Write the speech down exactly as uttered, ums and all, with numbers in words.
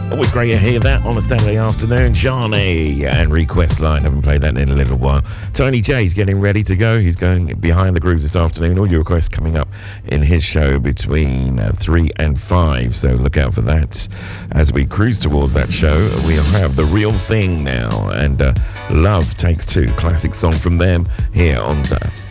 Always great to hear that on a Saturday afternoon. Johnny and Request Line. Haven't played that in a little while. Tony J's getting ready to go. He's going behind the grooves this afternoon. All your requests coming up in his show between uh, three and five. So look out for that. As we cruise towards that show, we'll have The Real Thing now. And uh, Love Takes Two. Classic song from them here on the